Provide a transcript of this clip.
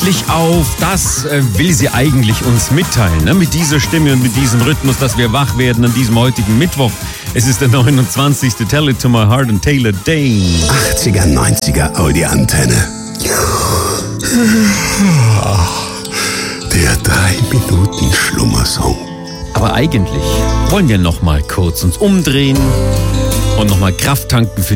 endlich auf. Das will sie eigentlich uns mitteilen, ne? Mit dieser Stimme und mit diesem Rhythmus, dass wir wach werden an diesem heutigen Mittwoch. Es ist der 29. Tell It to My Heart and Taylor Dayne. 80er, 90er Audi-Antenne. Der 3-Minuten-Schlummersong. Aber eigentlich wollen wir noch mal kurz uns umdrehen und noch mal Kraft tanken für